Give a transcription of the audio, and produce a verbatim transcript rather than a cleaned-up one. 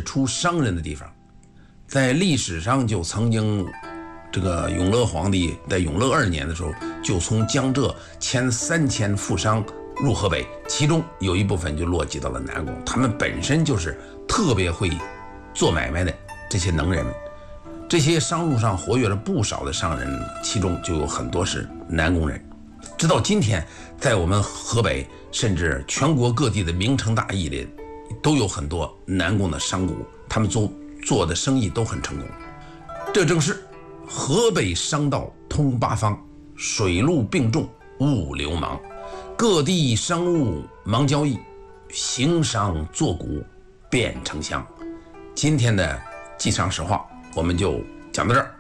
出商人的地方。在历史上就曾经，这个永乐皇帝在永乐二年的时候，就从江浙迁三千富商入河北，其中有一部分就落籍到了南宫。他们本身就是特别会做买卖的这些能人们。这些商路上活跃了不少的商人，其中就有很多是南宫人。直到今天，在我们河北甚至全国各地的名城大邑里，都有很多南宫的商贾，他们做做的生意都很成功。这正是河北商道通八方，水陆并重物流忙，各地商务忙交易，行商作贾遍城乡。今天的记商实话我们就讲到这儿。